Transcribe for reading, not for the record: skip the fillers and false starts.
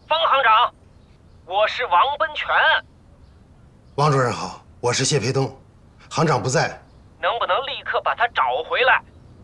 方行长，我是王奔全。 王主任好，我是谢培东，行长不在， 能不能立刻把他找回来？